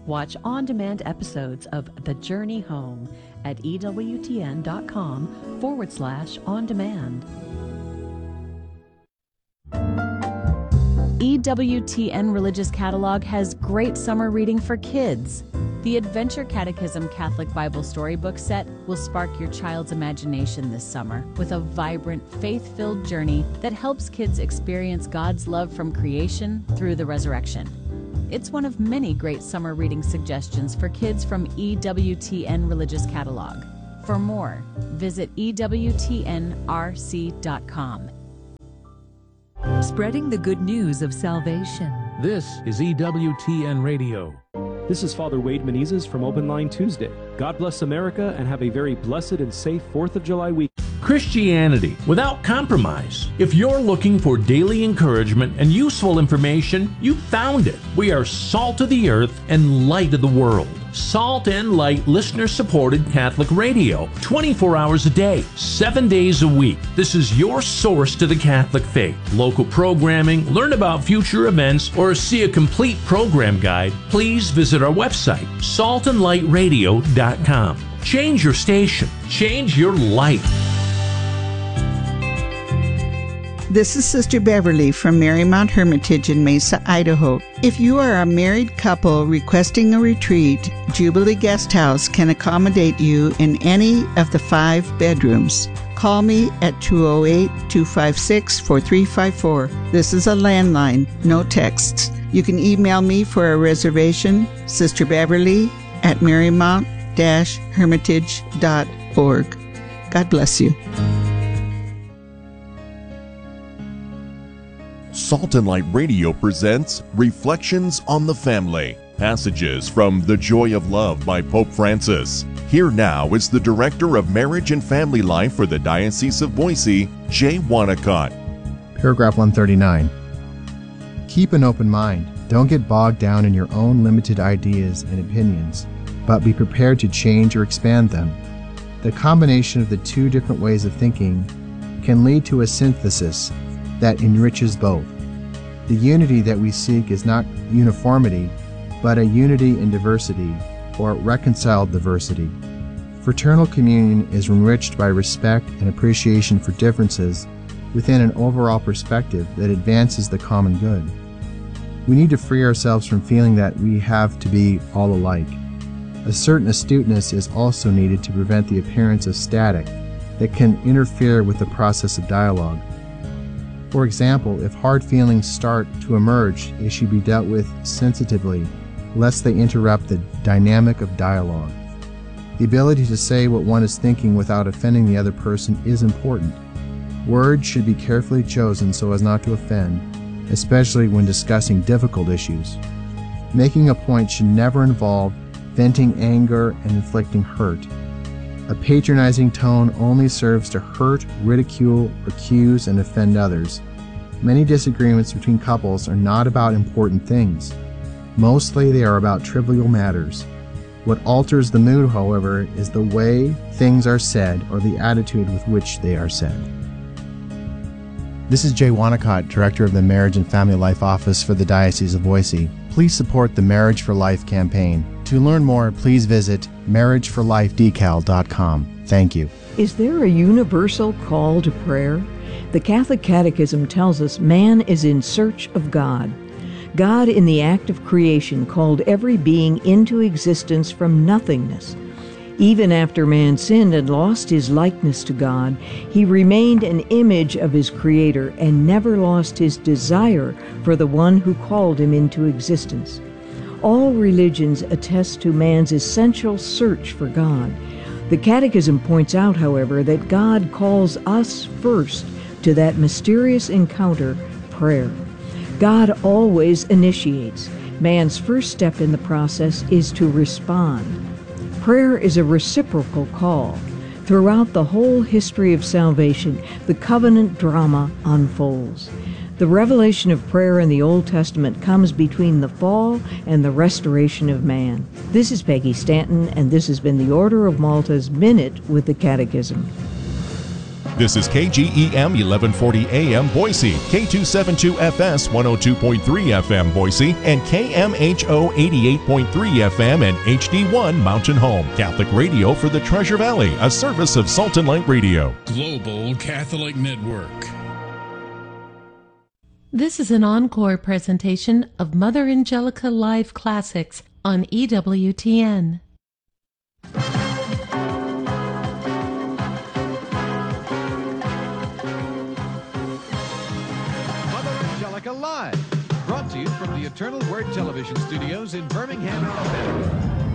Watch on-demand episodes of The Journey Home at EWTN.com/on-demand. EWTN Religious Catalog has great summer reading for kids. The Adventure Catechism Catholic Bible Storybook Set will spark your child's imagination this summer with a vibrant, faith-filled journey that helps kids experience God's love from creation through the resurrection. It's one of many great summer reading suggestions for kids from EWTN Religious Catalog. For more, visit EWTNRC.com. Spreading the good news of salvation. This is EWTN Radio. This is Father Wade Menezes from Open Line Tuesday. God bless America and have a very blessed and safe 4th of July week. Christianity without compromise. If you're looking for daily encouragement and useful information, you found it. We are salt of the earth and light of the world. Salt and Light listener-supported Catholic radio, 24 hours a day, 7 days a week. This is your source to the Catholic faith. Local programming, learn about future events, or see a complete program guide, please visit our website, saltandlightradio.com. Change your station. Change your life. This is Sister Beverly from Marymount Hermitage in Mesa, Idaho. If you are a married couple requesting a retreat, Jubilee Guest House can accommodate you in any of the 5 bedrooms. Call me at 208-256-4354. This is a landline, no texts. You can email me for a reservation, Sister Beverly at marymount-hermitage.org. God bless you. Salt and Light Radio presents Reflections on the Family, passages from The Joy of Love by Pope Francis. Here now is the Director of Marriage and Family Life for the Diocese of Boise, Jay Wanacott. Paragraph 139. Keep an open mind. Don't get bogged down in your own limited ideas and opinions, but be prepared to change or expand them. The combination of the two different ways of thinking can lead to a synthesis that enriches both. The unity that we seek is not uniformity, but a unity in diversity, or reconciled diversity. Fraternal communion is enriched by respect and appreciation for differences within an overall perspective that advances the common good. We need to free ourselves from feeling that we have to be all alike. A certain astuteness is also needed to prevent the appearance of static that can interfere with the process of dialogue. For example, if hard feelings start to emerge, they should be dealt with sensitively, lest they interrupt the dynamic of dialogue. The ability to say what one is thinking without offending the other person is important. Words should be carefully chosen so as not to offend, especially when discussing difficult issues. Making a point should never involve venting anger and inflicting hurt. A patronizing tone only serves to hurt, ridicule, accuse, and offend others. Many disagreements between couples are not about important things. Mostly they are about trivial matters. What alters the mood, however, is the way things are said or the attitude with which they are said. This is Jay Wanacott, Director of the Marriage and Family Life Office for the Diocese of Boise. Please support the Marriage for Life campaign. To learn more, please visit marriageforlifedecal.com. Thank you. Is there a universal call to prayer? The Catholic Catechism tells us man is in search of God. God, in the act of creation, called every being into existence from nothingness. Even after man sinned and lost his likeness to God, he remained an image of his Creator and never lost his desire for the one who called him into existence. All religions attest to man's essential search for God. The Catechism points out, however, that God calls us first to that mysterious encounter, prayer. God always initiates. Man's first step in the process is to respond. Prayer is a reciprocal call. Throughout the whole history of salvation, the covenant drama unfolds. The revelation of prayer in the Old Testament comes between the fall and the restoration of man. This is Peggy Stanton, and this has been the Order of Malta's Minute with the Catechism. This is KGEM 1140 AM Boise, K272FS 102.3 FM Boise, and KMHO 88.3 FM and HD1 Mountain Home. Catholic radio for the Treasure Valley, a service of Salt and Light Radio. Global Catholic Network. This is an encore presentation of Mother Angelica Live Classics on EWTN. Live, brought to you from the Eternal Word Television Studios in Birmingham, Alabama.